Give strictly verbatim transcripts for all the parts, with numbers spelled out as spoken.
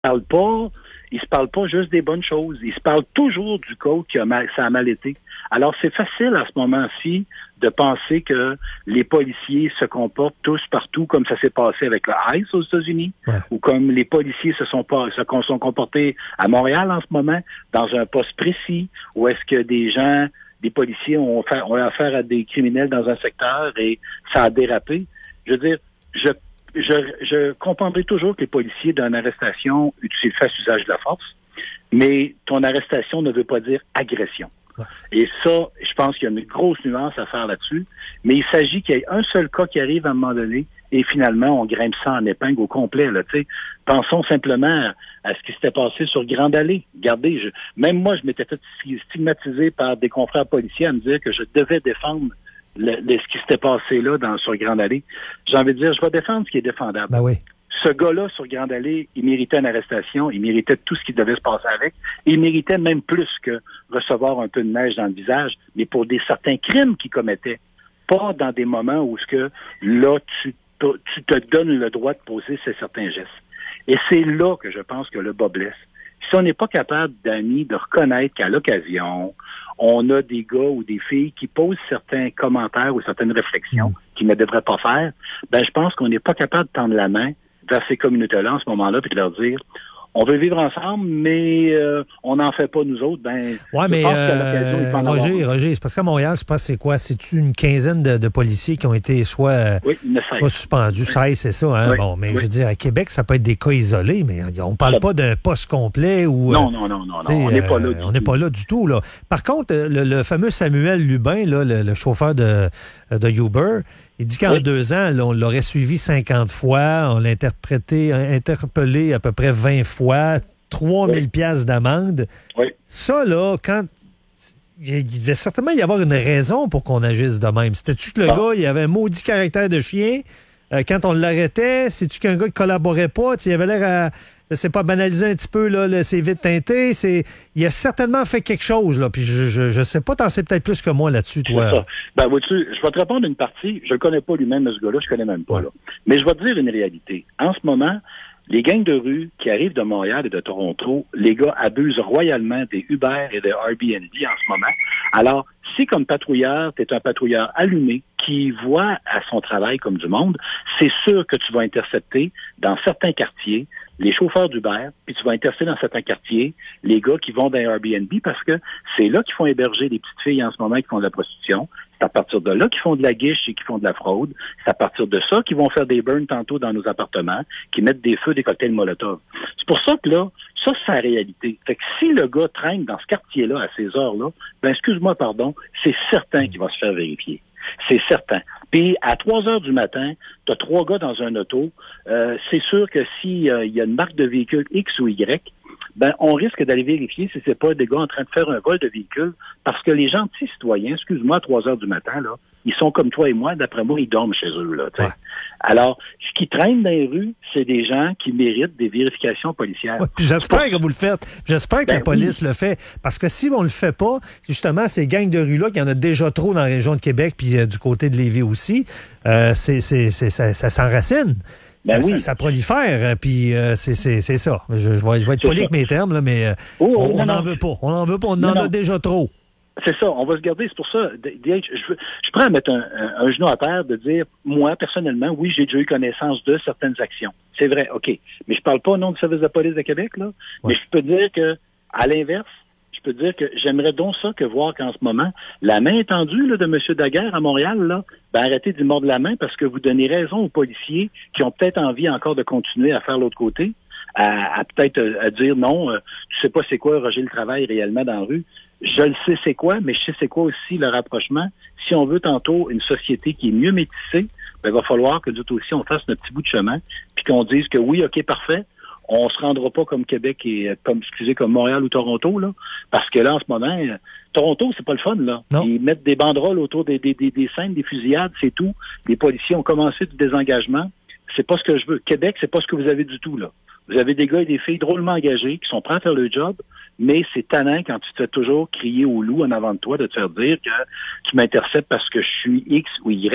parlent pas, ils se parlent pas juste des bonnes choses. Ils se parlent toujours du code qui a mal, ça a mal été. Alors, c'est facile à ce moment-ci de penser que les policiers se comportent tous partout comme ça s'est passé avec le ICE aux États-Unis, ouais. ou comme les policiers se sont pas se sont comportés à Montréal en ce moment, dans un poste précis, où est-ce que des gens, des policiers ont, fait, ont affaire à des criminels dans un secteur et ça a dérapé. Je veux dire, je Je, je comprendrai toujours que les policiers, dans une arrestation, fassent usage de la force, mais ton arrestation ne veut pas dire agression. Ouais. Et ça, je pense qu'il y a une grosse nuance à faire là-dessus, mais il s'agit qu'il y ait un seul cas qui arrive à un moment donné, et finalement, on grimpe ça en épingle au complet. Là, t'sais. Pensons simplement à ce qui s'était passé sur Grande Allée. Regardez, je, même moi, je m'étais fait stigmatiser par des confrères policiers à me dire que je devais défendre Le, le, ce qui s'était passé là dans, sur Grande Allée. J'ai envie de dire, je vais défendre ce qui est défendable. Ben oui. Ce gars-là sur Grande Allée, il méritait une arrestation, il méritait tout ce qui devait se passer avec, il méritait même plus que recevoir un peu de neige dans le visage, mais pour des certains crimes qu'il commettait, pas dans des moments où ce que là, tu, tu te donnes le droit de poser ces certains gestes. Et c'est là que je pense que le bas blesse. Si on n'est pas capable, d'amis, de reconnaître qu'à l'occasion, on a des gars ou des filles qui posent certains commentaires ou certaines réflexions mmh. qu'ils ne devraient pas faire, ben je pense qu'on n'est pas capable de tendre la main vers ces communautés-là en ce moment-là puis de leur dire on veut vivre ensemble, mais euh, on n'en fait pas nous autres. Ben, ouais, mais euh, Roger, Roger, c'est parce qu'à Montréal, je pense c'est quoi? C'est-tu une quinzaine de, de policiers qui ont été soit, oui, soit suspendus? seize, c'est ça, hein? Oui. Bon, mais oui. je veux dire, à Québec, ça peut être des cas isolés, mais on parle ça... pas d'un poste complet ou. Non, non, non, non, non. On n'est pas là du On n'est pas là du tout, là. Par contre, le, le fameux Samuel Lubin, là, le, le chauffeur de, de Uber, il dit qu'en oui. deux ans, là, on l'aurait suivi cinquante fois, on l'a interprété, interpellé à peu près vingt fois, trois mille piastres d'amende. Oui. Ça, là, quand... Il devait certainement y avoir une raison pour qu'on agisse de même. C'était-tu que le ah. gars, il avait un maudit caractère de chien? Euh, quand on l'arrêtait, c'est-tu qu'un gars qui collaborait pas? Il avait l'air à... C'est pas banaliser un petit peu, là, le, c'est vite teinté. C'est, il a certainement fait quelque chose, là. Puis je, je, je sais pas, t'en sais peut-être plus que moi là-dessus, toi. C'est ça. Ben, vois-tu, je vais te répondre une partie. Je le connais pas lui-même, ce gars-là. Je connais même pas, ouais. là. Mais je vais te dire une réalité. En ce moment, les gangs de rue qui arrivent de Montréal et de Toronto, les gars abusent royalement des Uber et des Airbnb en ce moment. Alors, si comme patrouilleur, tu es un patrouilleur allumé qui voit à son travail comme du monde, c'est sûr que tu vas intercepter dans certains quartiers les chauffeurs d'Uber, puis tu vas intercepter dans certains quartiers les gars qui vont dans Airbnb parce que c'est là qu'ils font héberger des petites filles en ce moment qui font de la prostitution. C'est à partir de là qu'ils font de la guiche et qu'ils font de la fraude. C'est à partir de ça qu'ils vont faire des burns tantôt dans nos appartements, qui mettent des feux, des cocktails Molotov. C'est pour ça que là, ça, c'est la réalité. Fait que si le gars traîne dans ce quartier-là à ces heures-là, ben excuse-moi, pardon, c'est certain qu'il va se faire vérifier. C'est certain. Puis, à trois heures du matin, tu as trois gars dans un auto. Euh, c'est sûr que s'il euh, y a une marque de véhicule X ou Y, ben on risque d'aller vérifier si c'est pas des gars en train de faire un vol de véhicule, parce que les gentils citoyens, excuse-moi, à trois heures du matin, là, ils sont comme toi et moi, d'après moi, ils dorment chez eux, là, tu sais. Ouais. Alors, ce qui traîne dans les rues, c'est des gens qui méritent des vérifications policières. Ouais, puis j'espère que vous le faites. J'espère que ben la police oui. le fait. Parce que si on le fait pas, justement, ces gangs de rue-là, qu'il y en a déjà trop dans la région de Québec, puis euh, du côté de Lévis aussi, euh, c'est, c'est, c'est, ça, ça s'enracine. Ben ça, oui. ça, ça prolifère, puis euh, c'est, c'est, c'est ça. Je, je, vais, je vais être poli avec mes termes, là, mais euh, oh, oh, on n'en veut pas. On n'en veut pas, on non, en non. a déjà trop. C'est ça, on va se garder. C'est pour ça, D H, je, je prends à mettre un, un, un genou à terre de dire, moi, personnellement, oui, j'ai déjà eu connaissance de certaines actions. C'est vrai, OK. Mais je parle pas au nom du service de police de Québec, là. Ouais. Mais je peux dire que, à l'inverse, je peux dire que j'aimerais donc ça que voir qu'en ce moment, la main étendue là, de M. Daguerre à Montréal, là, ben arrêtez d'y mordre la main parce que vous donnez raison aux policiers qui ont peut-être envie encore de continuer à faire l'autre côté, à, à peut-être à, à dire non, euh, tu sais pas c'est quoi, Roger, le travail réellement dans la rue. Je le sais c'est quoi, mais je sais c'est quoi aussi le rapprochement. Si on veut tantôt une société qui est mieux métissée, ben il va falloir que nous aussi on fasse notre petit bout de chemin, puis qu'on dise que oui, OK, parfait, on se rendra pas comme Québec et comme excusez comme Montréal ou Toronto là, parce que là en ce moment, euh, Toronto c'est pas le fun là. Non. Ils mettent des banderoles autour des, des, des, des scènes, des fusillades, c'est tout. Les policiers ont commencé du désengagement. C'est pas ce que je veux. Québec, c'est pas ce que vous avez du tout là. Vous avez des gars et des filles drôlement engagés qui sont prêts à faire le job, mais c'est tannant quand tu te fais toujours crier au loup en avant de toi de te faire dire que tu m'interceptes parce que je suis X ou Y.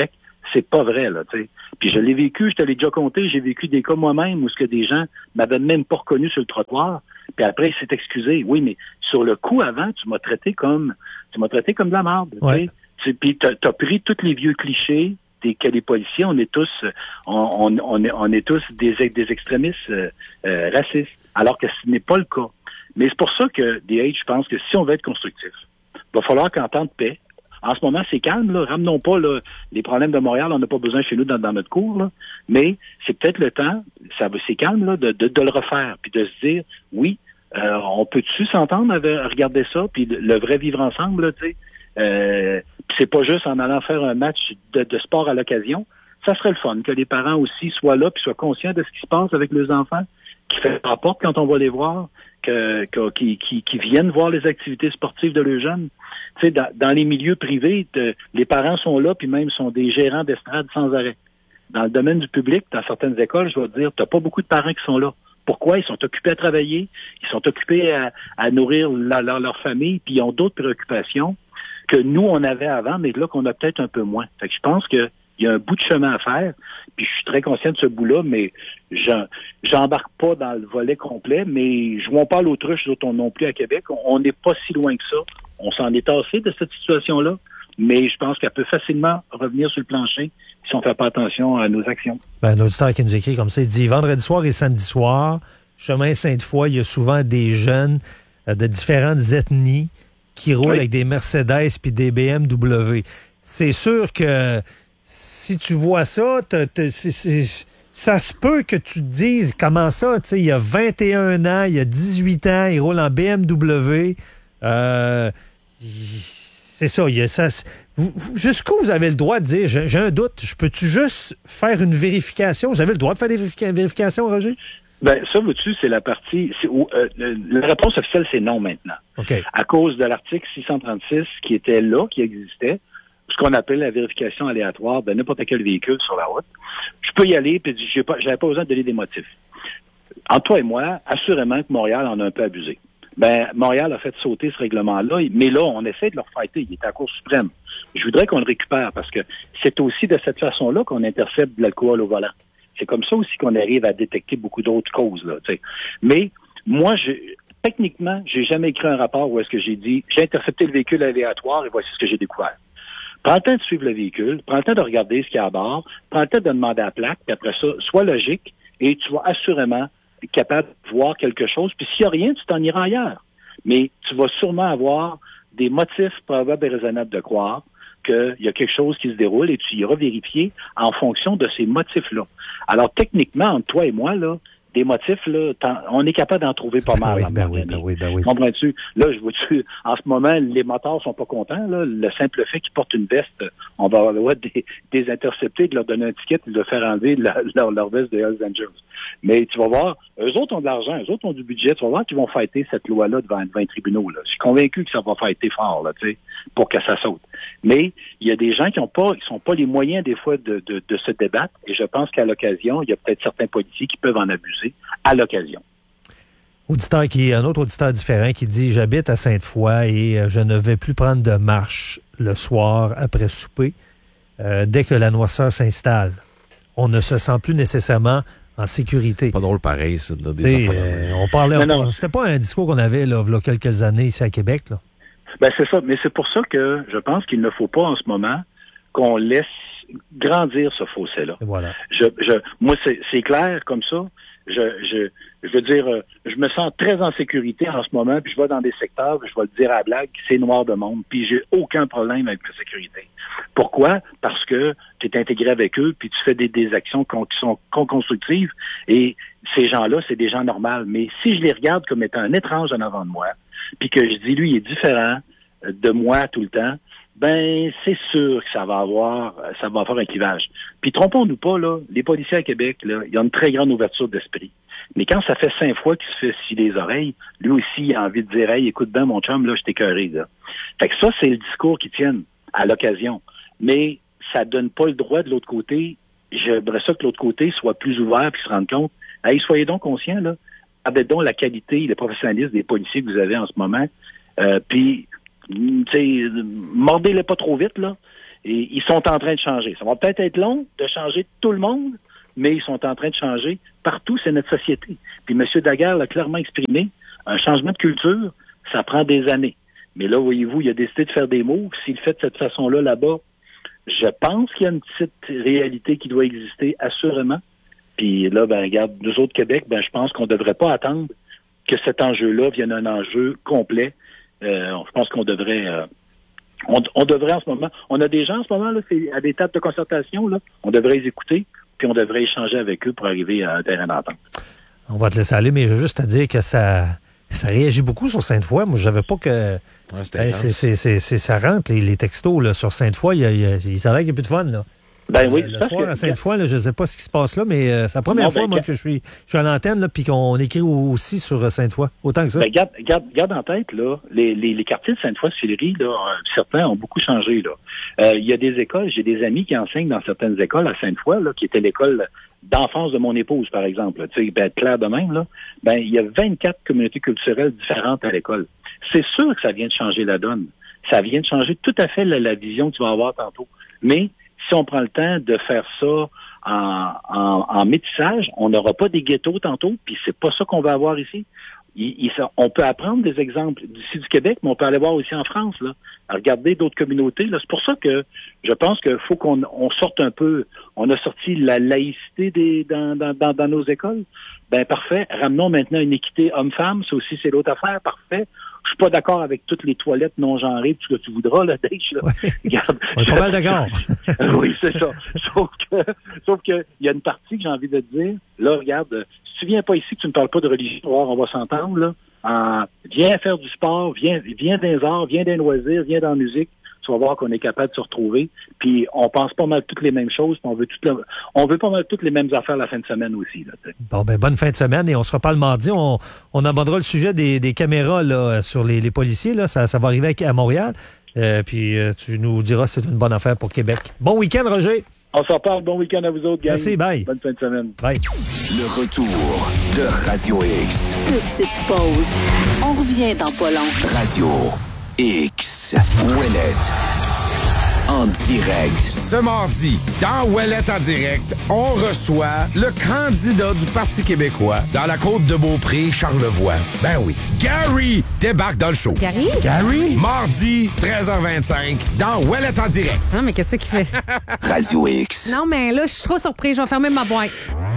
c'est pas vrai, là, tu sais. Puis je l'ai vécu, je te l'ai déjà compté, j'ai vécu des cas moi-même où ce que des gens m'avaient même pas reconnu sur le trottoir, puis après, il s'est excusé. Oui, mais sur le coup avant, tu m'as traité comme, tu m'as traité comme de la merde, ouais. tu sais. Puis t'as, t'as pris tous les vieux clichés des, que les policiers, on est tous, on, on, on, est, on est tous des, des extrémistes euh, euh, racistes, alors que ce n'est pas le cas. Mais c'est pour ça que, D H, je pense que si on veut être constructif, il va falloir qu'en temps de paix, en ce moment, c'est calme, là. Ramenons pas là, les problèmes de Montréal, on n'a pas besoin chez nous dans, dans notre cour, là. Mais c'est peut-être le temps, ça c'est calme, là, de, de, de le refaire, puis de se dire, oui, euh, on peut-tu s'entendre à, à regarder ça, puis le, le vrai vivre ensemble, là, tu sais. Euh, puis c'est pas juste en allant faire un match de, de sport à l'occasion. Ça serait le fun que les parents aussi soient là, puis soient conscients de ce qui se passe avec leurs enfants, qui fait rapport quand on va les voir, que, que qui, qui, qui viennent voir les activités sportives de leurs jeunes. Tu sais, dans, dans les milieux privés, de, les parents sont là, puis même sont des gérants d'estrade sans arrêt. Dans le domaine du public, dans certaines écoles, je dois te dire, t'as pas beaucoup de parents qui sont là. Pourquoi? Ils sont occupés à travailler, ils sont occupés à, à nourrir la, leur, leur famille, puis ils ont d'autres préoccupations que nous, on avait avant, mais là, qu'on a peut-être un peu moins. Fait que je pense que il y a un bout de chemin à faire, puis je suis très conscient de ce bout-là, mais j'en, j'embarque pas dans le volet complet, mais jouons pas à l'autruche, d'autres non plus à Québec. On n'est pas si loin que ça. On s'en est tassé de cette situation-là, mais je pense qu'elle peut facilement revenir sur le plancher si on ne fait pas attention à nos actions. Ben, un auditeur qui nous écrit comme ça, il dit « Vendredi soir et samedi soir, chemin Sainte-Foy, il y a souvent des jeunes euh, de différentes ethnies qui roulent oui. avec des Mercedes puis des B M W. » C'est sûr que si tu vois ça, t'as, t'as, c'est, c'est, ça se peut que tu te dises comment ça, tu sais, il y a vingt et un ans, il y a dix-huit ans, il roule en B M W. Euh, c'est ça, il y a ça. Vous, jusqu'où vous avez le droit de dire, j'ai, j'ai un doute, je peux-tu juste faire une vérification? Vous avez le droit de faire des vérific- vérifications, Roger? Ben, ça, vois-tu, c'est la partie, c'est où, euh, la réponse officielle, c'est non maintenant. Okay. À cause de l'article six cent trente-six qui était là, qui existait, ce qu'on appelle la vérification aléatoire de n'importe quel véhicule sur la route. Je peux y aller, puis j'ai pas, j'avais pas besoin de donner des motifs. Entre toi et moi, assurément que Montréal en a un peu abusé. Ben, Montréal a fait sauter ce règlement-là, mais là, on essaie de le refighter. Il est à la Cour suprême. Je voudrais qu'on le récupère parce que c'est aussi de cette façon-là qu'on intercepte de l'alcool au volant. C'est comme ça aussi qu'on arrive à détecter beaucoup d'autres causes, là, tu sais. Mais, moi, je, techniquement, j'ai jamais écrit un rapport où est-ce que j'ai dit, j'ai intercepté le véhicule aléatoire et voici ce que j'ai découvert. Prends le temps de suivre le véhicule, prends le temps de regarder ce qu'il y a à bord, prends le temps de demander la plaque, puis après ça, sois logique, et tu vas assurément être capable de voir quelque chose. Puis s'il n'y a rien, tu t'en iras ailleurs. Mais tu vas sûrement avoir des motifs probables et raisonnables de croire qu'il y a quelque chose qui se déroule et tu iras vérifier en fonction de ces motifs-là. Alors, techniquement, entre toi et moi, là, des motifs, là, on est capable d'en trouver pas mal. Oui, ben oui, ben oui, ben oui. Comprends-tu? Là, je vois-tu, en ce moment, les motards sont pas contents, là. Le simple fait qu'ils portent une veste, on va avoir des, des interceptés, de leur donner un ticket et de leur faire enlever la, leur, leur veste de Hells Angels. Mais tu vas voir, eux autres ont de l'argent, eux autres ont du budget, tu vas voir qu'ils vont fighter cette loi-là devant, devant les tribunaux, là. Je suis convaincu que ça va fighter fort, là, tu sais, pour que ça saute. Mais il y a des gens qui ont pas, qui sont pas les moyens, des fois, de, de, de se débattre, et je pense qu'à l'occasion, il y a peut-être certains policiers qui peuvent en abuser à l'occasion. Auditeur qui, un autre auditeur différent qui dit « J'habite à Sainte-Foy et euh, je ne vais plus prendre de marche le soir après souper euh, dès que la noirceur s'installe. On ne se sent plus nécessairement en sécurité. » Pas drôle pareil, ça. Des affaires euh, on parlait, non, non. C'était pas un discours qu'on avait là, là quelques années ici à Québec. Là. Ben c'est ça, mais c'est pour ça que je pense qu'il ne faut pas en ce moment qu'on laisse grandir ce fossé-là. Voilà. Je, je, moi, c'est, c'est clair comme ça. Je, je, je veux dire, je me sens très en sécurité en ce moment, puis je vais dans des secteurs, puis je vais le dire à la blague, c'est noir de monde, puis j'ai aucun problème avec ma sécurité. Pourquoi? Parce que tu es intégré avec eux, puis tu fais des, des actions con, qui sont constructives, et ces gens-là, c'est des gens normaux. Mais si je les regarde comme étant un étrange en avant de moi, puis que je dis, lui, il est différent de moi tout le temps, ben c'est sûr que ça va avoir ça va avoir un clivage. Puis trompons-nous pas, là, les policiers à Québec, là, ils ont une très grande ouverture d'esprit. Mais quand ça fait cinq fois qu'il se fait scier les oreilles, lui aussi, il a envie de dire « Hey, écoute bien, mon chum, là, je t'ai écœuré, là. » Fait que ça, c'est le discours qu'ils tiennent à l'occasion. Mais ça donne pas le droit de l'autre côté. J'aimerais ça que l'autre côté soit plus ouvert puis se rende compte. Hey, soyez donc conscients, là. Avec donc la qualité, le professionnalisme des policiers que vous avez en ce moment. Euh, puis tu sais, mordez-les pas trop vite, là. Et ils sont en train de changer. Ça va peut-être être long de changer tout le monde, mais ils sont en train de changer partout, c'est notre société. Puis M. Daguerre l'a clairement exprimé, un changement de culture, ça prend des années. Mais là, voyez-vous, il a décidé de faire des mots. S'il le fait de cette façon-là, là-bas, je pense qu'il y a une petite réalité qui doit exister, assurément. Puis là, ben regarde, nous autres Québec, ben je pense qu'on ne devrait pas attendre que cet enjeu-là vienne un enjeu complet. Euh, je pense qu'on devrait... Euh, on, on devrait en ce moment... On a des gens en ce moment, là, c'est à des tables de concertation, là, on devrait les écouter, puis on devrait échanger avec eux pour arriver à un terrain d'entente. On va te laisser aller, mais je veux juste te dire que ça... Ça réagit beaucoup sur Sainte-Foy. Moi, je savais pas que... Ouais, ben, c'est, c'est, c'est, c'est, ça rentre, les, les textos là, sur Sainte-Foy. Il, y a, il, y a, il ça a l'air qu'il n'y a plus de fun. Là. Ben oui, euh, le soir que... à Sainte-Foy, là, je ne sais pas ce qui se passe là, mais euh, c'est la première non, fois ben, moi, que je suis, je suis à l'antenne là, puis qu'on écrit aussi sur Sainte-Foy. Autant que ça. Ben, garde, garde, garde en tête, là, les, les, les quartiers de Sainte-Foy-Sillery, là, certains ont beaucoup changé. Là. Euh, il y a des écoles, j'ai des amis qui enseignent dans certaines écoles à Sainte-Foy, là, qui était l'école d'enfance de mon épouse, par exemple. Tu sais, ben, clair de même, là. Ben, il y a vingt-quatre communautés culturelles différentes à l'école. C'est sûr que ça vient de changer la donne. Ça vient de changer tout à fait la, la vision que tu vas avoir tantôt. Mais, si on prend le temps de faire ça en, en, en métissage, on n'aura pas des ghettos tantôt, puis c'est pas ça qu'on va avoir ici. Il, il, on peut apprendre des exemples d'ici du Québec, mais on peut aller voir aussi en France, là, à regarder d'autres communautés. Là. C'est pour ça que je pense qu'il faut qu'on on sorte un peu. On a sorti la laïcité des, dans, dans, dans, dans nos écoles. Ben parfait. Ramenons maintenant une équité homme-femme. Ça aussi, c'est l'autre affaire. Parfait. Je suis pas d'accord avec toutes les toilettes non genrées, tout ce que tu voudras, là, Dave. Là. Ouais. Regarde. On est pas mal d'accord. Oui, c'est ça. Sauf que, sauf que, il y a une partie que j'ai envie de te dire. Là, regarde, si tu viens pas ici, que tu ne parles pas de religion, on va s'entendre, là. Euh, viens faire du sport, viens, viens dans les arts, viens dans les loisirs, viens dans la musique. Tu vas voir qu'on est capable de se retrouver. Puis on pense pas mal toutes les mêmes choses, puis on veut toutes la, on veut pas mal toutes les mêmes affaires la fin de semaine aussi. Là, bon, ben bonne fin de semaine et on se reparle mardi. On, on abordera le sujet des, des caméras là, sur les, les policiers. Là. Ça, ça va arriver à Montréal. Euh, puis euh, tu nous diras si c'est une bonne affaire pour Québec. Bon week-end, Roger. On s'en parle. Bon week-end à vous autres, gang. Merci, bye. Bonne fin de semaine. Bye. Le retour de Radio X. Petite pause. On revient dans pas long. Radio X. Ouellette. En direct. Ce mardi, dans Ouellette en direct, on reçoit le candidat du Parti québécois dans la côte de Beaupré, Charlevoix. Ben oui, Gary débarque dans le show. Gary? Gary? Mardi, treize heures vingt-cinq, dans Ouellette en direct. Non, mais qu'est-ce qu'il fait? Radio X. Non, mais là, je suis trop surpris. Je vais fermer ma boîte.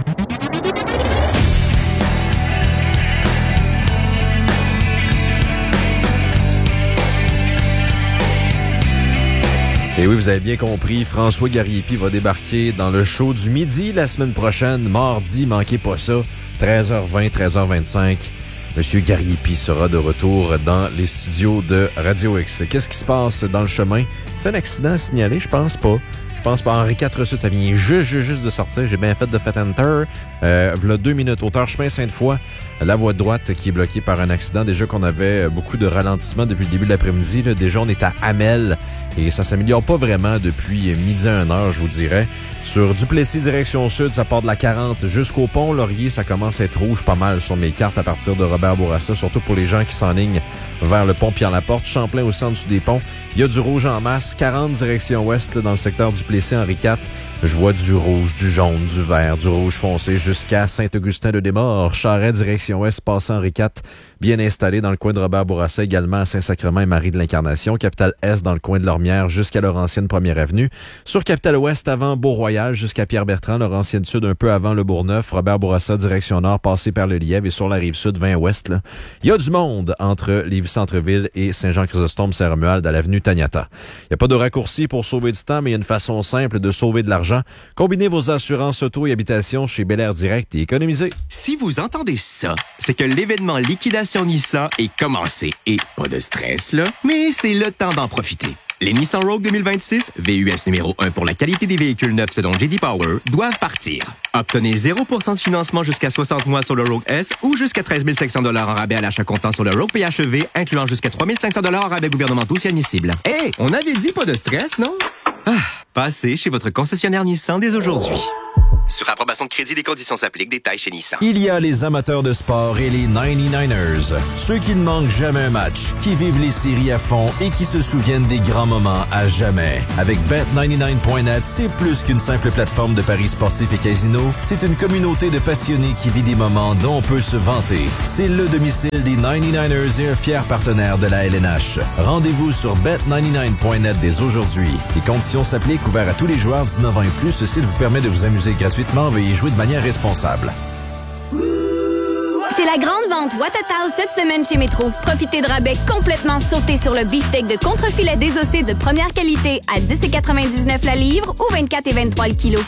Et oui, vous avez bien compris, François Gariepi va débarquer dans le show du midi la semaine prochaine, mardi, manquez pas ça, treize heures vingt, treize heures vingt-cinq. Monsieur Gariepi sera de retour dans les studios de Radio X. Qu'est-ce qui se passe dans le chemin? C'est un accident signalé? Je pense pas. Je pense pas. Henri quatre Sud, ça vient juste, juste, juste de sortir. J'ai bien fait de fait enter. Euh, voilà deux minutes. Hauteur chemin Sainte-Foy. La voie de droite qui est bloquée par un accident. Déjà qu'on avait beaucoup de ralentissement depuis le début de l'après-midi. Là. Déjà, on est à Hamel. Et ça s'améliore pas vraiment depuis midi à une heure, je vous dirais. Sur Duplessis, direction sud, ça part de la quarante jusqu'au pont Laurier. Ça commence à être rouge pas mal sur mes cartes à partir de Robert Bourassa. Surtout pour les gens qui s'enlignent vers le pont Pierre-Laporte. Champlain aussi en dessous des ponts. Il y a du rouge en masse. quarante direction ouest là, dans le secteur Duplessis, Henri quatre. Je vois du rouge, du jaune, du vert, du rouge foncé jusqu'à Saint-Augustin-de-Desmaures. Charret, direction ouest, passant Henri quatre. Bien installé dans le coin de Robert Bourassa, également à Saint-Sacrement et Marie de l'Incarnation. Capitale Est dans le coin de Lormière jusqu'à Laurentienne première avenue. Sur Capitale Ouest avant Beau-Royal jusqu'à Pierre-Bertrand. Laurentienne Sud un peu avant le Bourgneuf. Robert Bourassa, direction nord, passé par le Lièvre. Et sur la rive sud, vingt ouest. Là. Il y a du monde entre Lévis-Centreville et Saint-Jean-Chrysostome-Saint-Romuald à l'avenue Taniata. Il n'y a pas de raccourci pour sauver du temps, mais il y a une façon simple de sauver de l'argent. Combinez vos assurances auto et habitation chez Bel Air Direct et économisez. Si vous entendez ça, c'est que l'événement liquidation Nissan est commencé. Et pas de stress, là, mais c'est le temps d'en profiter. Les Nissan Rogue deux mille vingt-six, V U S numéro un pour la qualité des véhicules neufs selon J D Power, doivent partir. Obtenez zéro pour cent de financement jusqu'à soixante mois sur le Rogue S ou jusqu'à treize mille cinq cents dollars en rabais à l'achat comptant sur le Rogue P H E V, incluant jusqu'à trois mille cinq cents dollars en rabais gouvernementaux si admissible. Hé, hey, on avait dit pas de stress, non? Ah, passez chez votre concessionnaire Nissan dès aujourd'hui. Sur approbation de crédit, des conditions s'appliquent. Détails chez Nissan. Il y a les amateurs de sport et les ninety-niners. Ceux qui ne manquent jamais un match, qui vivent les séries à fond et qui se souviennent des grands moments à jamais. Avec bet quatre-vingt-dix-neuf point net, c'est plus qu'une simple plateforme de paris sportifs et casino. C'est une communauté de passionnés qui vit des moments dont on peut se vanter. C'est le domicile des ninety-niners et un fier partenaire de la L N H. Rendez-vous sur bet quatre-vingt-dix-neuf point net dès aujourd'hui. Les conditions s'appliquent, ouverts à tous les joueurs dix-neuf ans et plus. Ceci vous permet de vous amuser gratuitement. Veuillez jouer de manière responsable. C'est la grande vente Watatao cette semaine chez Métro. Profitez de rabais complètement sautés sur le beefsteak de contre-filet désossé de première qualité à dix virgule quatre-vingt-dix-neuf la livre ou vingt-quatre virgule vingt-trois le kilo.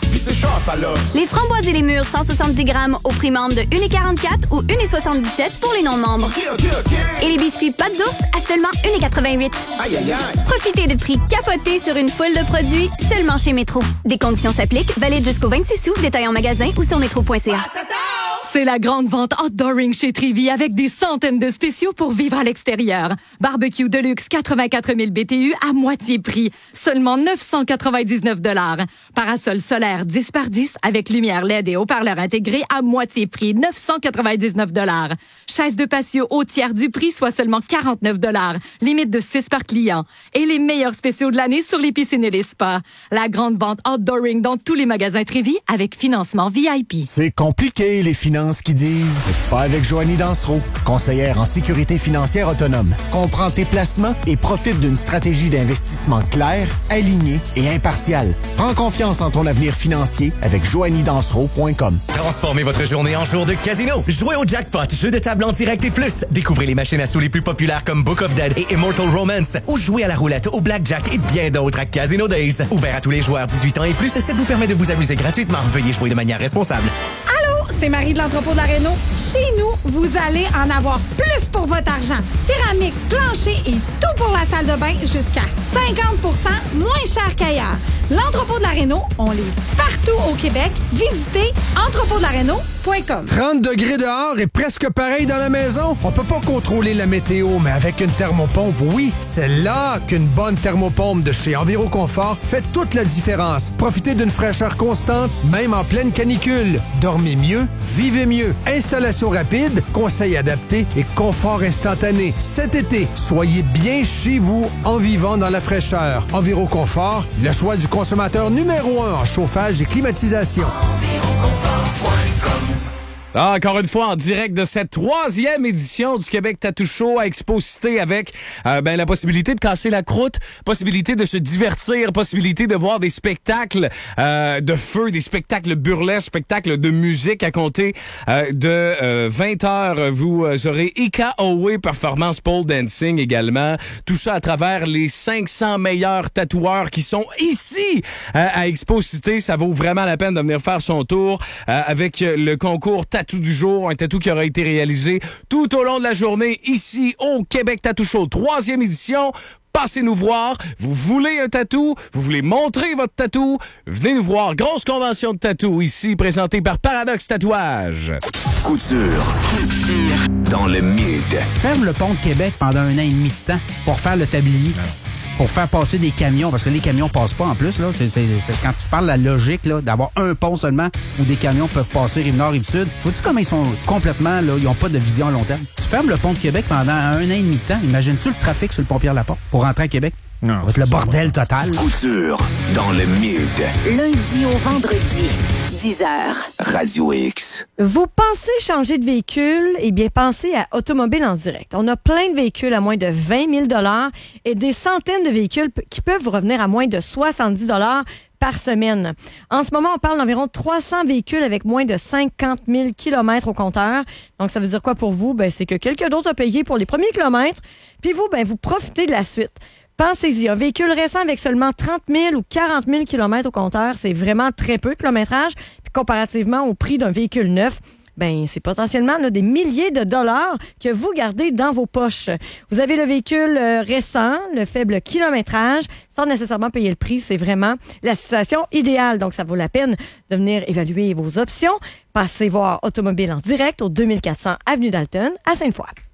Les framboises et les mûres cent soixante-dix grammes au prix membre de un virgule quarante-quatre ou un virgule soixante-dix-sept pour les non-membres. Okay, okay, okay. Et les biscuits pâte d'ours à seulement un virgule quatre-vingt-huit. Aïe, aïe, aïe. Profitez de prix capotés sur une foule de produits seulement chez Métro. Des conditions s'appliquent, valide jusqu'au vingt-six août, détail en magasin ou sur métro point c a. C'est la grande vente Outdooring chez Trévy avec des centaines de spéciaux pour vivre à l'extérieur. Barbecue Deluxe quatre-vingt-quatre mille B T U à moitié prix, seulement neuf cent quatre-vingt-dix-neuf dollars. Parasol solaire dix par dix avec lumière L E D et haut-parleur intégré à moitié prix, neuf cent quatre-vingt-dix-neuf dollars. Chaise de patio au tiers du prix, soit seulement quarante-neuf dollars. Limite de six par client. Et les meilleurs spéciaux de l'année sur les piscines et les spas. La grande vente Outdooring dans tous les magasins Trévy avec financement V I P. C'est compliqué, les finances qui disent. Pas avec Joanie Dansereau, conseillère en sécurité financière autonome. Comprends tes placements et profite d'une stratégie d'investissement claire, alignée et impartiale. Prends confiance en ton avenir financier avec joanie dansereau point com. Transformez votre journée en jour de casino. Jouez au jackpot, jeu de table en direct et plus. Découvrez les machines à sous les plus populaires comme Book of Dead et Immortal Romance. Ou jouez à la roulette, au blackjack et bien d'autres à Casino Days. Ouvert à tous les joueurs dix-huit ans et plus, ça vous permet de vous amuser gratuitement. Veuillez jouer de manière responsable. Allô, c'est Marie de l'entrepôt de la Réno. Chez nous, vous allez en avoir plus pour votre argent. Céramique, plancher et tout pour la salle de bain jusqu'à cinquante pour cent moins cher qu'ailleurs. L'entrepôt de la Réno, on livre partout au Québec. Visitez entrepôt de la réno point com. trente degrés dehors et presque pareil dans la maison. On peut pas contrôler la météo, mais avec une thermopompe, oui, c'est là qu'une bonne thermopompe de chez Enviroconfort fait toute la différence. Profitez d'une fraîcheur constante, même en pleine canicule. Dormez mieux, vivez mieux. Installation rapide, conseils adaptés et confort instantané. Cet été, soyez bien chez vous en vivant dans la fraîcheur. Enviroconfort, le choix du consommateur numéro un en chauffage et climatisation. Ah, encore une fois, en direct de cette troisième édition du Québec Tattoo Show à Exposité avec euh, ben, la possibilité de casser la croûte, possibilité de se divertir, possibilité de voir des spectacles euh, de feu, des spectacles burlesques, spectacles de musique à compter euh, de euh, vingt heures. Vous aurez Ika Owe Performance Pole Dancing également. Tout ça à travers les cinq cents meilleurs tatoueurs qui sont ici euh, à Exposité. Ça vaut vraiment la peine de venir faire son tour euh, avec le concours Tattoo Tatou du jour, un tatou qui aura été réalisé tout au long de la journée ici au Québec Tattoo Show, troisième édition. Passez nous voir. Vous voulez un tatou? Vous voulez montrer votre tatou? Venez nous voir. Grosse convention de tatou ici, présentée par Paradoxe Tatouage. Couture. Couture. Dans le mid. Ferme le pont de Québec pendant un an et demi de temps pour faire le tablier. Non. Pour faire passer des camions, parce que les camions passent pas en plus. Là, c'est, c'est, c'est, quand tu parles de la logique là, d'avoir un pont seulement où des camions peuvent passer rive-nord, rive-sud, faut-tu comment ils sont complètement, là, ils n'ont pas de vision à long terme. Tu fermes le pont de Québec pendant un an et demi de temps, imagines-tu le trafic sur le pont Pierre-Laporte pour rentrer à Québec? Non, c'est le bordel bon. Total. Couture dans le mid. Lundi au vendredi, dix heures. Radio X. Vous pensez changer de véhicule? Eh bien, pensez à Automobile en direct. On a plein de véhicules à moins de vingt mille dollars et des centaines de véhicules qui peuvent vous revenir à moins de soixante-dix dollars par semaine. En ce moment, on parle d'environ trois cents véhicules avec moins de cinquante mille kilomètres au compteur. Donc, ça veut dire quoi pour vous? Ben, c'est que quelqu'un d'autre a payé pour les premiers kilomètres, puis vous, ben, vous profitez de la suite. Pensez-y, un véhicule récent avec seulement trente mille ou quarante mille kilomètres au compteur, c'est vraiment très peu de kilométrage. Puis comparativement au prix d'un véhicule neuf, ben c'est potentiellement là, des milliers de dollars que vous gardez dans vos poches. Vous avez le véhicule euh, récent, le faible kilométrage, sans nécessairement payer le prix. C'est vraiment la situation idéale. Donc, ça vaut la peine de venir évaluer vos options. Passez voir Automobile en direct au deux mille quatre cents Avenue Dalton à Sainte-Foy.